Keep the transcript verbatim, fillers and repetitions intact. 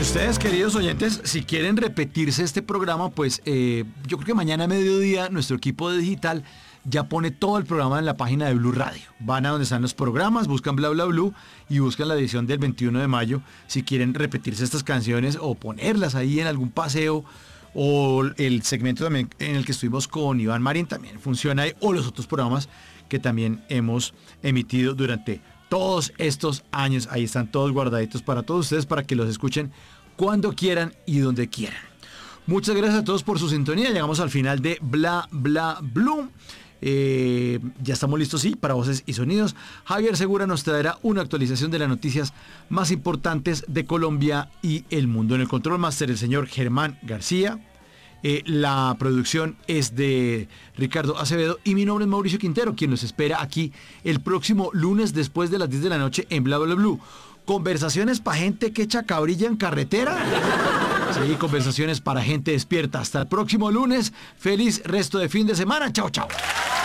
ustedes, queridos oyentes, si quieren repetirse este programa, pues eh, yo creo que mañana a mediodía nuestro equipo de digital ya pone todo el programa en la página de Blue Radio. Van a donde están los programas, buscan Bla Bla Blue y buscan la edición del veintiuno de mayo si quieren repetirse estas canciones o ponerlas ahí en algún paseo, o el segmento también en el que estuvimos con Iván Marín también funciona ahí, o los otros programas que también hemos emitido durante todos estos años. Ahí están todos guardaditos para todos ustedes, para que los escuchen cuando quieran y donde quieran. Muchas gracias a todos por su sintonía. Llegamos al final de Bla Bla Blue. Eh, ya estamos listos, sí, para voces y sonidos. Javier Segura nos traerá una actualización de las noticias más importantes de Colombia y el mundo. En el control master, el señor Germán García. Eh, la producción es de Ricardo Acevedo y mi nombre es Mauricio Quintero, quien nos espera aquí el próximo lunes después de las diez de la noche en Bla Bla Blue. Conversaciones para gente que echa cabrilla en carretera. Sí, conversaciones para gente despierta. Hasta el próximo lunes. Feliz resto de fin de semana. Chao, chao.